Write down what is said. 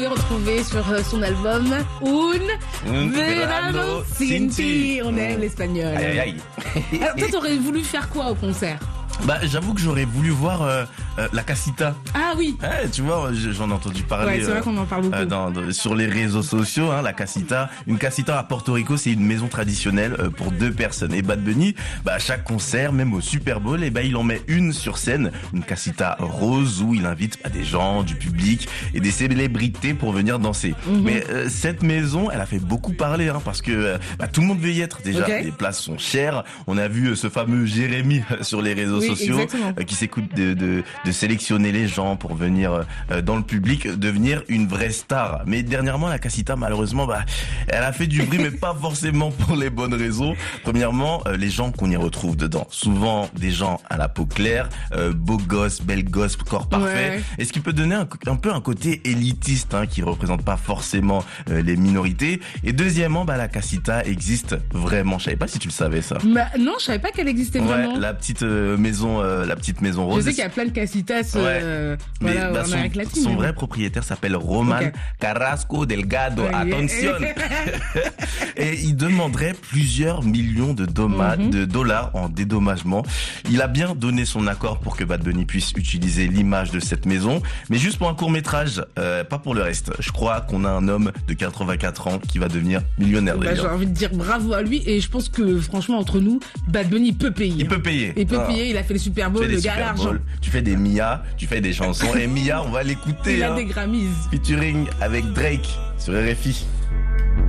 retrouver sur son album Un Verano Sin Ti. On aime l'espagnol. Aïe, aïe, aïe. Alors toi, t'aurais voulu faire quoi au concert? Bah, j'avoue que j'aurais voulu voir la Casita. Ah oui. Ouais, tu vois, j'en ai entendu parler. Ouais, c'est vrai qu'on en parle beaucoup. Sur les réseaux sociaux, la Casita. Une Casita à Porto Rico, c'est une maison traditionnelle pour 2 personnes. Et Bad Bunny, à chaque concert, même au Super Bowl, il en met une sur scène, une Casita rose où il invite des gens, du public et des célébrités pour venir danser. Mais cette maison, elle a fait beaucoup parler, parce que tout le monde veut y être déjà. Okay. Les places sont chères. On a vu ce fameux Jérémy sur les réseaux sociaux qui s'écoute de sélectionner les gens pour venir dans le public, devenir une vraie star. Mais dernièrement, la Casita, malheureusement, elle a fait du bruit, mais pas forcément pour les bonnes raisons. Premièrement, les gens qu'on y retrouve dedans, souvent des gens à la peau claire, beaux gosses, belles gosses, corps parfait. Ouais. Et ce qui peut donner un peu un côté élitiste, qui représente pas forcément les minorités. Et deuxièmement, la Casita existe vraiment. Je savais pas si tu le savais, ça. Non, je savais pas qu'elle existait vraiment. La petite maison rose. Je sais qu'il y a plein de casitas en Amérique latine. Son vrai propriétaire s'appelle Roman Carrasco Delgado. Attention. Et il demanderait plusieurs millions de dollars en dédommagement. Il a bien donné son accord pour que Bad Bunny puisse utiliser l'image de cette maison, mais juste pour un court-métrage, pas pour le reste. Je crois qu'on a un homme de 84 ans qui va devenir millionnaire. J'ai envie de dire bravo à lui, et je pense que franchement, entre nous, Bad Bunny peut payer. Il peut payer. Il a fait le Super Bowl, le gars à l'argent. Tu fais des Mia, tu fais des chansons, et Mia, on va l'écouter. Il a des Grammys. Featuring avec Drake sur RFI.